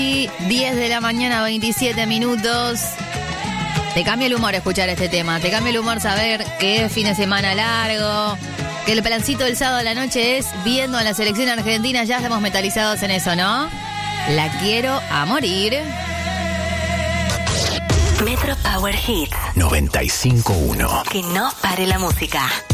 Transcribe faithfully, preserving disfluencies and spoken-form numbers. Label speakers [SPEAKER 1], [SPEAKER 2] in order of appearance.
[SPEAKER 1] diez de la mañana, veintisiete minutos. Te cambia el humor escuchar este tema. Te cambia el humor saber que es fin de semana largo, que el plancito del sábado a la noche es viendo a la selección argentina. Ya estamos metalizados en eso, ¿no? La quiero a morir.
[SPEAKER 2] Metro Power Hits
[SPEAKER 3] noventa y cinco punto uno.
[SPEAKER 2] Que no pare la música.